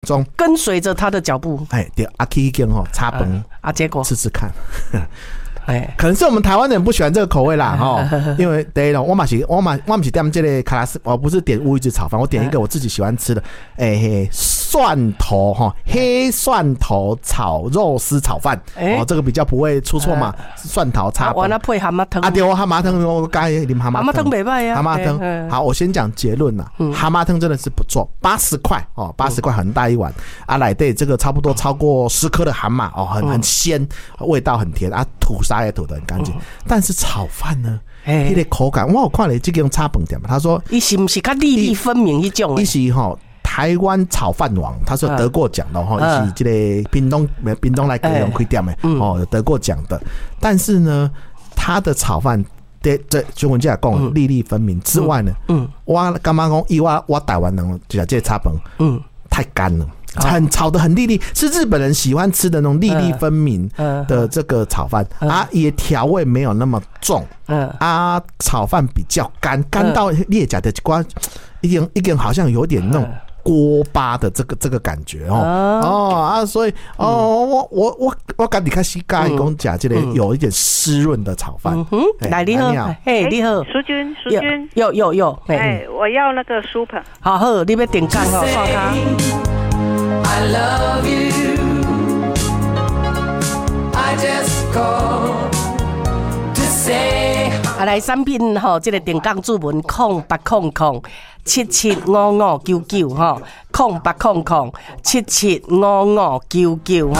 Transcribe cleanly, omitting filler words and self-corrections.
中跟随着他的脚步。 对，去已经插饭结果吃吃看。可能是我们台湾人不喜欢这个口味啦，因为第一我不是点这个卡拉斯，我不是点乌鱼子炒饭，我点一个我自己喜欢吃的，蒜头黑蒜头炒肉丝炒饭，这个比较不会出错嘛，蒜头插饭。 我那配蛤蟆汤对，蛤蟆汤我刚才啉蛤蟆汤没败呀， 蛤蟆汤。好，我先讲结论啦，蛤蟆汤真的是不错，80块，80块很大一碗啊，内底这个差不多超过10颗的蛤蟆很鲜，味道很甜啊，吐沙也吐得很干净。但是炒饭呢，那个口感，我有看了这间炒饭店嘛，他说， 伊是不是较粒粒分明一种？ 伊是台湾炒饭王，他是得过奖的伊是这个屏东来高雄开店的有得过奖的。但是呢，他的炒饭这中文这样讲粒粒分明之外呢，我感觉讲以我台湾人就这炒饭，太干了。炒得很粒粒，是日本人喜欢吃的那种粒粒分明的这个炒饭也调味没有那么重炒饭比较干到列甲的一点好像有点那种锅巴的这个感觉所以我自己开始介意讲吃这个有一点湿润的炒饭。 来你好，你好， 淑君， 有， 我要那个苏盆。 好，你要点干看看。 I love you. I just called to say. 来产品这个电工主文08007755990800775599